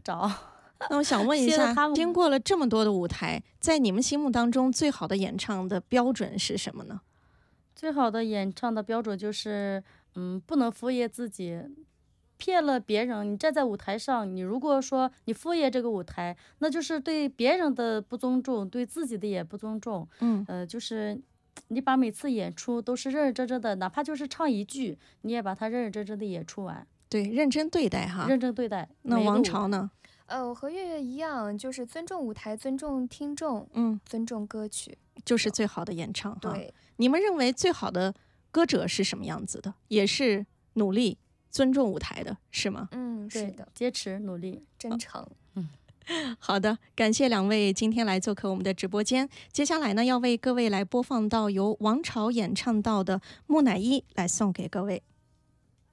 找。 那我想问一下，经过了这么多的舞台，在你们心目当中最好的演唱的标准是什么呢？ 最好的演唱的标准就是不能敷衍自己，骗了别人。你站在舞台上，你如果说你敷衍这个舞台，那就是对别人的不尊重，对自己的也不尊重。就是你把每次演出都是认认真真的，哪怕就是唱一句，你也把它认认真真的演出完。 对，认真对待哈， 认真对待。 那王朝呢？ 我和月月一样，就是尊重舞台，尊重听众，尊重歌曲， 就是最好的演唱哈。 对， 你们认为最好的歌者是什么样子的？也是努力尊重舞台的，是吗？ 是的， 坚持努力， 真诚。 好的，感谢两位今天来做客我们的直播间。接下来呢，要为各位来播放到由王朝演唱到的《木乃伊》来送给各位。